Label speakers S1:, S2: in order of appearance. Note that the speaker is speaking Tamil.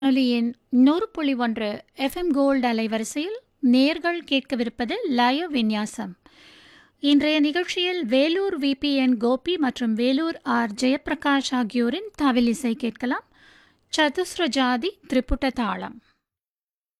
S1: ஒலியின் 100.1 எஃப்எம் கோல்டு அலைவரிசையில் நேர்கள் கேட்கவிருப்பது லய விந்யாசம். இன்றைய நிகழ்ச்சியில் வேலூர் விபிஎன் கோபி மற்றும் வேலூர் ஆர் ஜெயப்பிரகாஷ் ஆகியோரின் தவில் இசை கேட்கலாம். சதுஸ்ர ஜாதி திரிபுட்ட தாளம்.